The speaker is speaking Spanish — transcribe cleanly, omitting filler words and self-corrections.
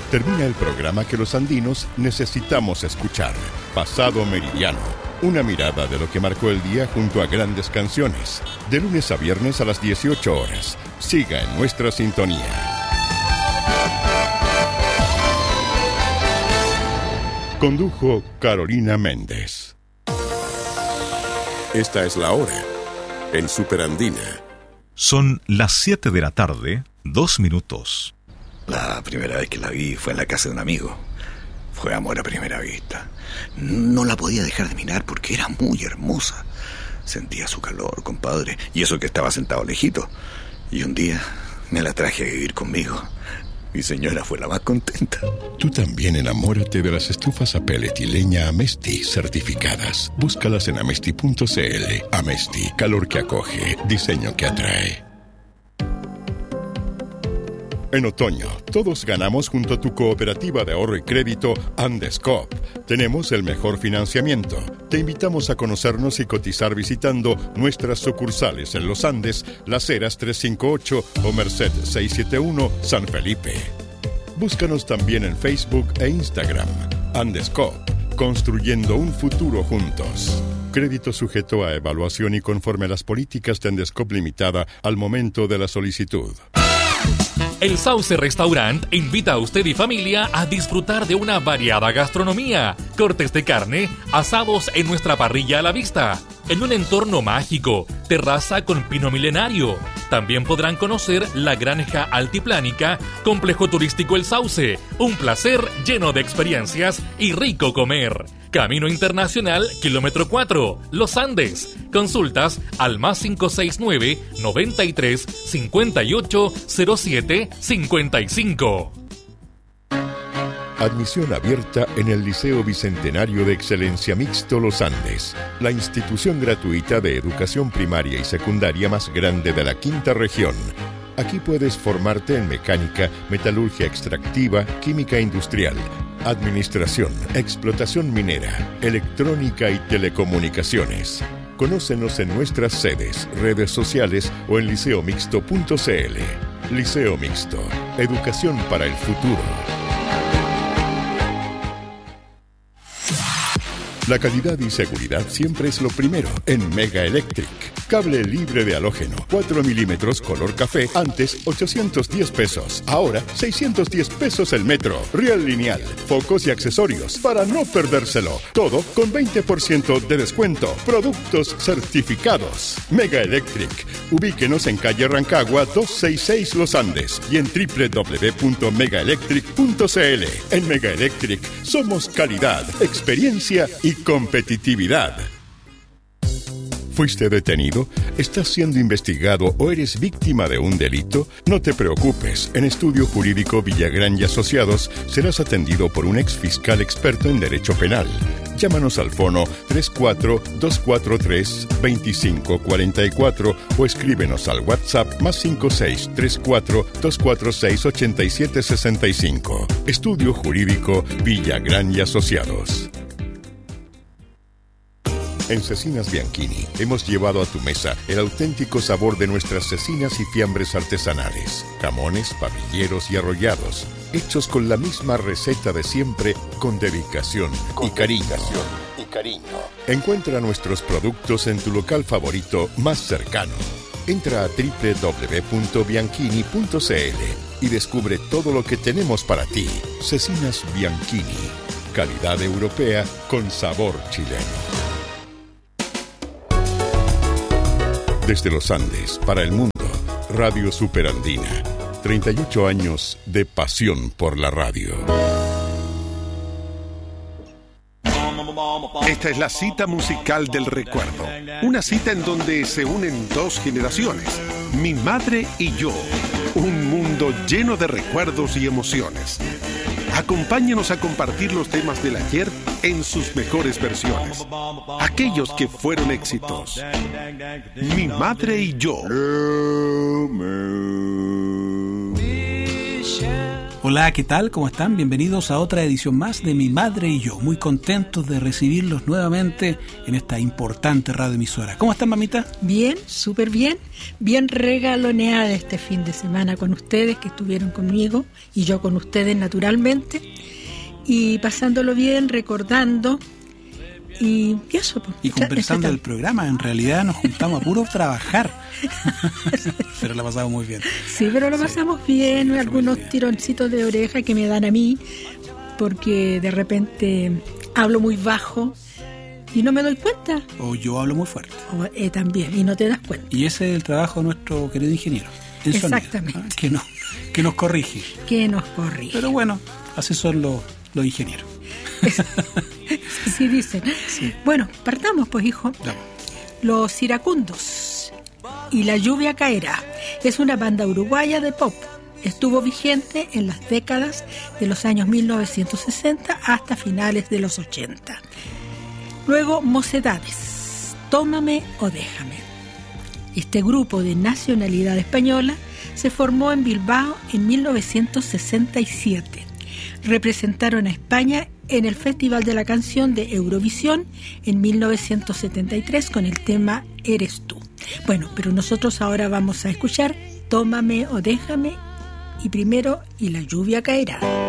Termina el programa que los andinos necesitamos escuchar. Pasado Meridiano. Una mirada de lo que marcó el día junto a grandes canciones. De lunes a viernes a las 18 horas. Siga en nuestra sintonía. Condujo Carolina Méndez. Esta es la hora en Superandina. Son las 7 de la tarde, 2 minutos. La primera vez que la vi fue en la casa de un amigo. Fue amor a primera vista. No la podía dejar de mirar porque era muy hermosa. Sentía su calor, compadre, y eso que estaba sentado lejito. Y un día me la traje a vivir conmigo. Mi señora fue la más contenta. Tú también enamórate de las estufas a pellet y leña Amesti certificadas. Búscalas en amesti.cl. Amesti, calor que acoge, diseño que atrae. En otoño, todos ganamos junto a tu cooperativa de ahorro y crédito Andescoop. Tenemos el mejor financiamiento. Te invitamos a conocernos y cotizar visitando nuestras sucursales en Los Andes, Las Heras 358 o Merced 671, San Felipe. Búscanos también en Facebook e Instagram. Andescoop, construyendo un futuro juntos. Crédito sujeto a evaluación y conforme a las políticas de Andescoop Limitada al momento de la solicitud. El Sauce Restaurant invita a usted y familia a disfrutar de una variada gastronomía, cortes de carne, asados en nuestra parrilla a la vista, en un entorno mágico, terraza con pino milenario. También podrán conocer la Granja Altiplánica, complejo turístico El Sauce, un placer lleno de experiencias y rico comer. Camino Internacional, kilómetro 4, Los Andes. Consultas al más 569 93 58 07 55. Admisión abierta en el Liceo Bicentenario de Excelencia Mixto Los Andes, la institución gratuita de educación primaria y secundaria más grande de la quinta región. Aquí puedes formarte en mecánica, metalurgia extractiva, química industrial, administración, explotación minera, electrónica y telecomunicaciones. Conócenos en nuestras sedes, redes sociales o en liceomixto.cl. Liceo Mixto, educación para el futuro. La calidad y seguridad siempre es lo primero en Mega Electric. Cable libre de halógeno, 4 milímetros color café, antes 810 pesos, ahora 610 pesos el metro. Riel lineal, focos y accesorios para no perdérselo. Todo con 20% de descuento. Productos certificados. Mega Electric. Ubíquenos en calle Rancagua 266 Los Andes y en www.megaelectric.cl. En Mega Electric somos calidad, experiencia y competitividad. ¿Fuiste detenido? ¿Estás siendo investigado o eres víctima de un delito? No te preocupes. En Estudio Jurídico Villagrán y Asociados serás atendido por un ex fiscal experto en derecho penal. Llámanos al fono 34-243-2544 o escríbenos al WhatsApp más 5634-246-8765. Estudio Jurídico Villagrán y Asociados. En Cecinas Bianchini hemos llevado a tu mesa el auténtico sabor de nuestras cecinas y fiambres artesanales, jamones, parrilleros y arrollados, hechos con la misma receta de siempre, con dedicación y cariño. Encuentra nuestros productos en tu local favorito más cercano. Entra a www.bianchini.cl y descubre todo lo que tenemos para ti. Cecinas Bianchini, calidad europea con sabor chileno. Desde los Andes, para el mundo, Radio Superandina. 38 años de pasión por la radio. Esta es la cita musical del recuerdo. Una cita en donde se unen dos generaciones. Mi madre y yo. Un mundo lleno de recuerdos y emociones. Acompáñenos a compartir los temas del ayer en sus mejores versiones. Aquellos que fueron éxitos. Mi madre y yo. Hola, ¿qué tal? ¿Cómo están? Bienvenidos a otra edición más de Mi Madre y Yo. Muy contentos de recibirlos nuevamente en esta importante radioemisora. ¿Cómo están, mamita? Bien, súper bien. Bien regaloneada este fin de semana con ustedes que estuvieron conmigo y yo con ustedes naturalmente. Y pasándolo bien, recordando y eso. Pues, y conversando del programa. En realidad nos juntamos a puro trabajar. Pero la pasamos muy bien. Sí, pero lo pasamos bien. Algunos tironcitos de oreja que me dan a mí porque de repente hablo muy bajo y no me doy cuenta. O yo hablo muy fuerte. También, y no te das cuenta. Y ese es el trabajo de nuestro querido ingeniero. Exactamente. Sonido, que nos corrige. Pero bueno, así son los ingenieros. Sí, dicen. Sí. Bueno, partamos pues, hijo. Vamos. Los Iracundos y La Lluvia Caerá es una banda uruguaya de pop. Estuvo vigente en las décadas de los años 1960 hasta finales de los 80. Luego, Mocedades, Tómame o Déjame. Este grupo de nacionalidad española se formó en Bilbao en 1967. Representaron a España en el Festival de la Canción de Eurovisión en 1973 con el tema Eres tú. Bueno, pero nosotros ahora vamos a escuchar Tómame o Déjame y primero Y la Lluvia Caerá.